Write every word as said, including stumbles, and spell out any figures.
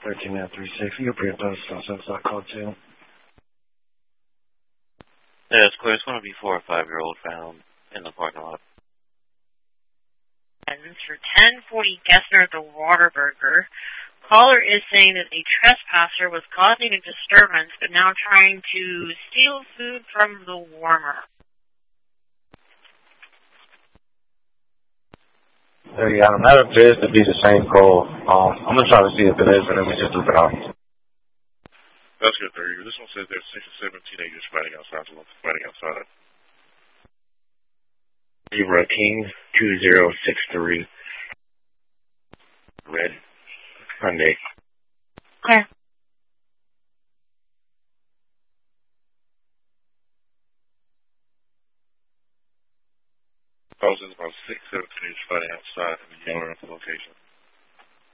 thirteen nine three six. You can print those since I called too. Yeah, it's clear. It's going to be four or five-year-old found in the parking lot. And for ten forty Gessner at the Waterburger, caller is saying that a trespasser was causing a disturbance, but now trying to steal food from the warmer. There you go. That appears to be the same call. Um, I'm going to try to see if it is, and then we just look it up. That's good, there. This one says there's six or seven teenagers fighting outside. Fighting outside. Zebra King two zero six three. Red Hyundai. Okay. I was in about six, seven teenagers fighting outside in the yellow location.